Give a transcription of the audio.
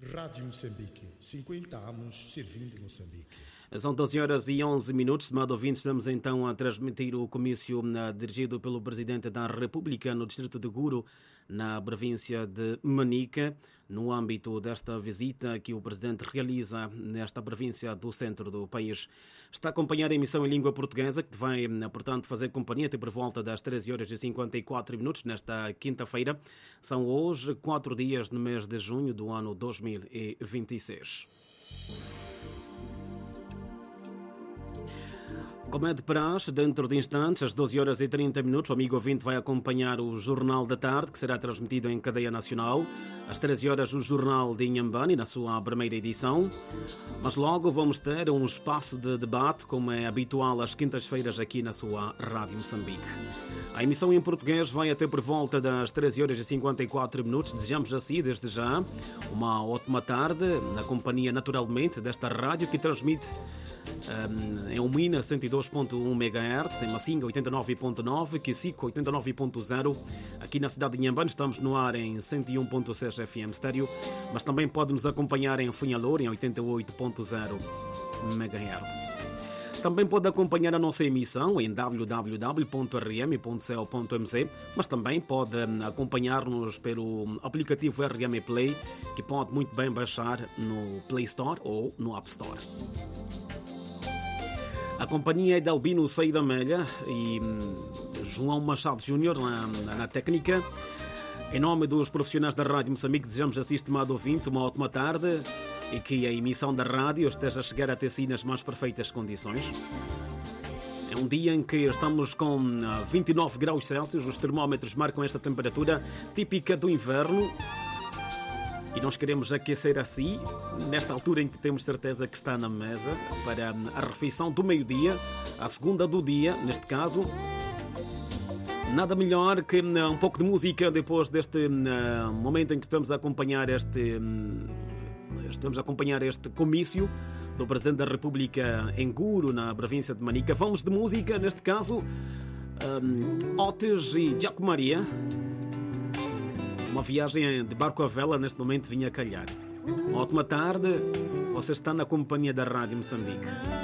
Rádio Moçambique, 50 anos servindo Moçambique. São 12h11, estimado ouvinte, estamos então a transmitir o comício dirigido pelo Presidente da República no distrito de Guro, na província de Manica, no âmbito desta visita que o Presidente realiza nesta província do centro do país. Está a acompanhar a emissão em língua portuguesa, que vai, portanto, fazer companhia até por volta das 13h54 nesta quinta-feira. São hoje 4 dias no mês de junho do ano 2026. Como é de praxe, dentro de instantes, às 12h30, o amigo ouvinte vai acompanhar o Jornal da Tarde, que será transmitido em cadeia nacional. Às 13h, o Jornal de Inhambane, na sua primeira edição. Mas logo vamos ter um espaço de debate, como é habitual às quintas-feiras aqui na sua Rádio Moçambique. A emissão em português vai até por volta das 13h54. Desejamos assim, desde já, uma ótima tarde, na companhia, naturalmente, desta rádio que transmite em Umina 102.1 MHz, em Massinga 89.9, Quisico 89.0. Aqui na cidade de Inhambane estamos no ar em 101.6 FM estéreo, mas também pode nos acompanhar em Funhalor em 88.0 MHz. Também pode acompanhar a nossa emissão em www.rm.co.mz, mas também pode acompanhar-nos pelo aplicativo RM Play, que pode muito bem baixar no Play Store ou no App Store. A companhia é de Albino Saída Melha e João Machado Júnior na técnica. Em nome dos profissionais da Rádio Moçambique, desejamos assim, estimado ouvinte, uma ótima tarde e que a emissão da rádio esteja a chegar até si nas mais perfeitas condições. É um dia em que estamos com 29 graus Celsius, os termómetros marcam esta temperatura típica do inverno. E nós queremos aquecer assim, nesta altura em que temos certeza que está na mesa, para a refeição do meio-dia, a segunda do dia, neste caso. Nada melhor que um pouco de música depois deste momento em que estamos a acompanhar este comício do Presidente da República em Guro, na província de Manica. Vamos de música, neste caso, Otis e Jaco Maria. Uma viagem de barco à vela neste momento vinha a calhar. Uma ótima tarde, você está na companhia da Rádio Moçambique.